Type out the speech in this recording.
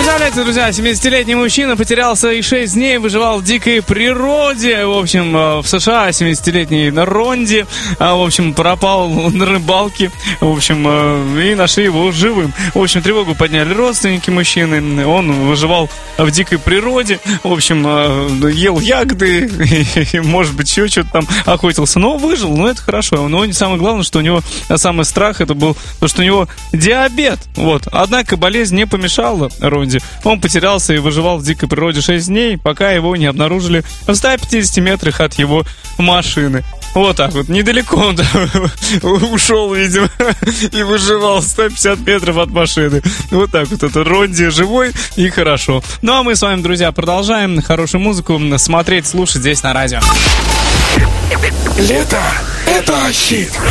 Представляете, друзья, 70-летний мужчина потерялся и 6 дней выживал в дикой природе. В общем, в США 70-летний Ронди, в общем, пропал на рыбалке. В общем, и нашли его живым. В общем, тревогу подняли родственники мужчины. Он выживал в дикой природе. В общем, ел ягоды, и, может быть, еще что-то там охотился. Но выжил, но это хорошо. Но самое главное, что у него самый страх, это был то, что у него диабет. Вот. Однако болезнь не помешала Ронди. Он потерялся и выживал в дикой природе 6 дней, пока его не обнаружили в 150 метрах от его машины. Вот так вот. Недалеко он ушел, видимо, и выживал 150 метров от машины. Вот так вот. Это Ронди живой и хорошо. Ну, а мы с вами, друзья, продолжаем хорошую музыку смотреть, слушать здесь на радио. Лето — это хит.